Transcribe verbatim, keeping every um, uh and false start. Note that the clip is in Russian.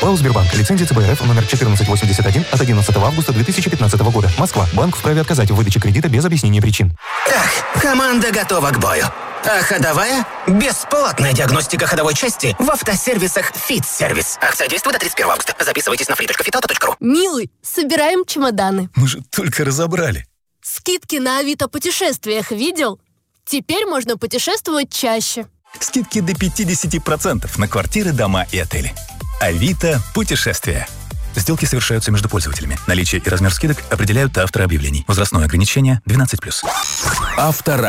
ПАО «Сбербанк». Лицензия ЦБ РФ номер четырнадцать восемьдесят один от одиннадцатого августа две тысячи пятнадцатого года. Москва. Банк вправе отказать в выдаче кредита без объяснения причин. Так, команда готова к бою. А ходовая? Бесплатная диагностика ходовой части в автосервисах «Фит-сервис». Акция действует до тридцать первого августа. Записывайтесь на фри точка фитавто точка ру. Милый, собираем чемоданы. Мы же только разобрали. Скидки на Авито путешествиях видел? Теперь можно путешествовать чаще. Скидки до пятьдесят процентов на квартиры, дома и отели. Авито путешествия. Сделки совершаются между пользователями. Наличие и размер скидок определяют авторы объявлений. Возрастное ограничение двенадцать плюс. Автора.